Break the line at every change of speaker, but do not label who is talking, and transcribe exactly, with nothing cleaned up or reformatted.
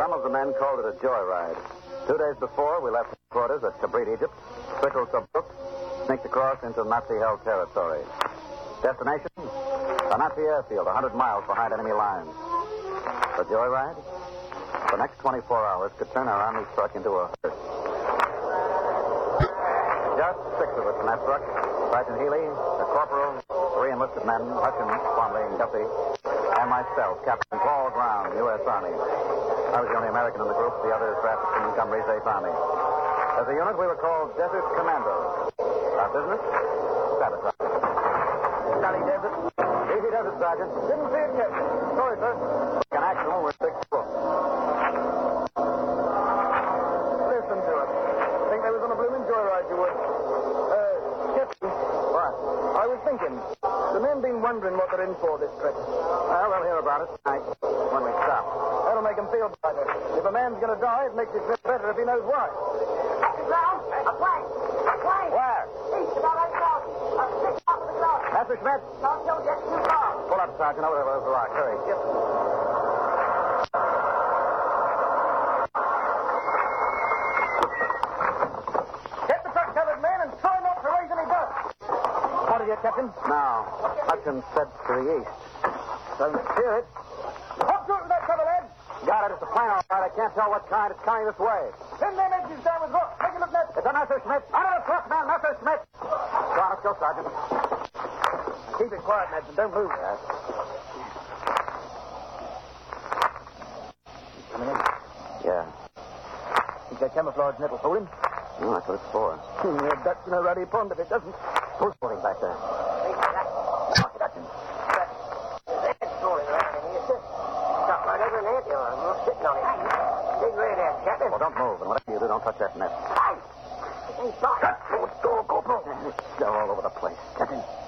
Some of the men called it a joyride. Two days before, we left headquarters at Kabrit, Egypt, circled Tobruk, sneaked across into Nazi-held territory. Destination? A Nazi airfield, a hundred miles behind enemy lines. The joyride? The next twenty-four hours could turn our army truck into a hearse. Just six of us in that truck. Sergeant Healy, the corporal, three enlisted men, Hutchins, Swanley, and Guthrie, and myself, Captain Paul Brown, U S Army. I was the only American in the group, the others drafted from Montgomery's eighth Army. As a unit, we were called Desert Commandos. Our business? Sabotage. Johnny Desert. Easy Desert, Sergeant. Didn't see it, Captain. Sorry, sir. An accident, we're six foot. Listen to it. Think they was on a blooming joyride, you would. Uh, Captain. What? I was thinking. The men been wondering what they're in for this trip. Well, they'll hear about it tonight when we stop. That'll make them feel better. If a man's going to die, it makes it feel better if he knows why.
Captain Brown, a plane. A plane.
Where?
East, about eight thousand. A six off of the ground.
Master Schmidt?
Don't you get too far.
Pull up, Sergeant. Over there, those rocks. Hurry. Yes.
Get the truck covered, man, and try not to raise any dust.
What is it, Captain? No. Hutchins said to the east. Don't hear it.
Hop through that cover, lad.
Got it. It's a plane, all right. I can't tell what kind. It's coming this way.
Pin them edges down with rocks. Take a look, lad.
It's a Master Schmidt. Under the truck, man. Master Schmidt. Go on, let's go, Sergeant.
Keep it quiet, lads, and don't move.
Yes.
Coming in.
Yeah.
Think that camouflage net will hold him?
No, that's what it's for.
Hmm, you're ducks in a ruddy pond if it doesn't.
Who's holding back there?
Watch it, Hutchins. That's rolling around in here, sir. Stop right over in there. You're sitting on it. Big red ass, Captain.
Well, don't move, and whatever you do, don't touch that net.
Hey! It ain't fine.
Let's go, Corporal. It's all over the place. Captain.